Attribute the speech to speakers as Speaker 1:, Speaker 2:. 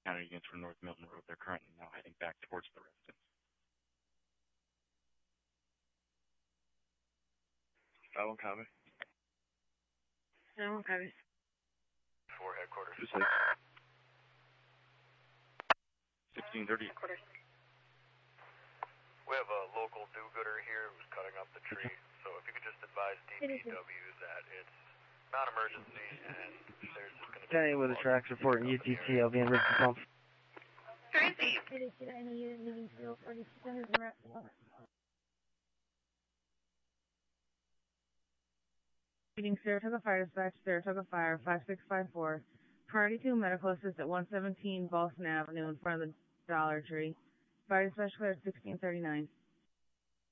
Speaker 1: counter units from North Milton Road. They're currently now heading back towards the residence.
Speaker 2: 5-1 copy.
Speaker 3: 5-1 copy.
Speaker 4: 4 headquarters.
Speaker 1: 1630.
Speaker 3: Headquarters.
Speaker 4: We have a local do-gooder here who's cutting up the tree, so if you could just advise DPW that it's non-emergency and there's just going to be...
Speaker 5: Danny with the tracks reporting UTC, I'll be in Richmond Pump.
Speaker 3: Tracy! Meeting Saratoga Fire Dispatch, Saratoga Fire, 5654. Priority 2 medical assist at 117 Boston Avenue in front of the Dollar Tree. Fire Dispatch clear at 1639.